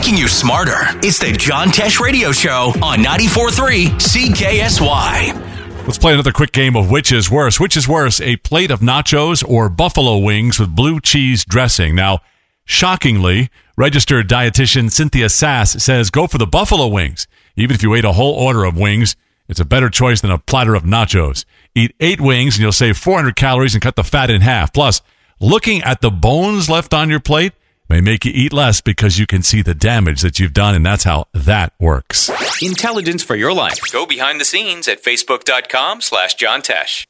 making you smarter. It's the John Tesh Radio Show on 94.3 CKSY. Let's play another quick game of Which is Worse. Which is worse, a plate of nachos or buffalo wings with blue cheese dressing? Now, shockingly, registered dietitian Cynthia Sass says go for the buffalo wings. Even if you ate a whole order of wings, it's a better choice than a platter of nachos. Eat 8 wings and you'll save 400 calories and cut the fat in half. Plus, looking at the bones left on your plate may make you eat less because you can see the damage that you've done, and that's how that works. Intelligence for your life. Go behind the scenes at facebook.com/John Tesh.